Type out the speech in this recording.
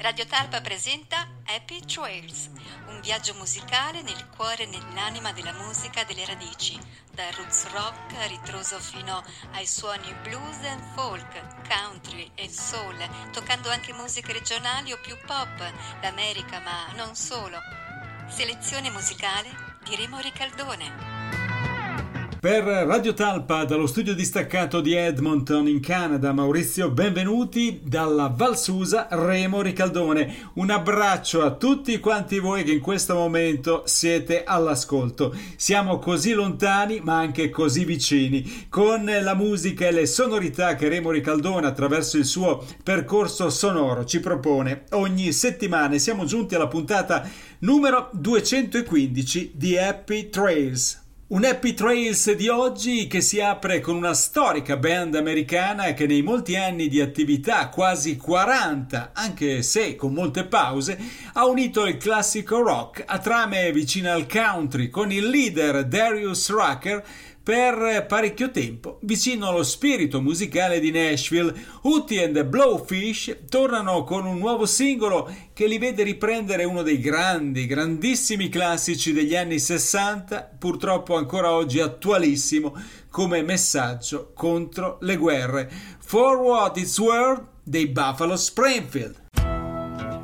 Radio Talpa presenta Happy Trails, un viaggio musicale nel cuore e nell'anima della musica delle radici, dal roots rock a ritroso fino ai suoni blues and folk, country e soul, toccando anche musiche regionali o più pop, l'America ma non solo. Selezione musicale di Remo Ricaldone. Per Radio Talpa, dallo studio distaccato di Edmonton in Canada, Maurizio, benvenuti dalla Val Susa, Remo Ricaldone. Un abbraccio a tutti quanti voi che in questo momento siete all'ascolto. Siamo così lontani ma anche così vicini, con la musica e le sonorità che Remo Ricaldone attraverso il suo percorso sonoro ci propone ogni settimana. Siamo giunti alla puntata numero 215 di Happy Trails. Un Happy Trails di oggi che si apre con una storica band americana che nei molti anni di attività, quasi 40, anche se con molte pause, ha unito il classico rock a trame vicine al country con il leader Darius Rucker per parecchio tempo, vicino allo spirito musicale di Nashville. Hootie and the Blowfish tornano con un nuovo singolo che li vede riprendere uno dei grandissimi classici degli anni 60, purtroppo ancora oggi attualissimo come messaggio contro le guerre. For What It's Worth dei Buffalo Springfield.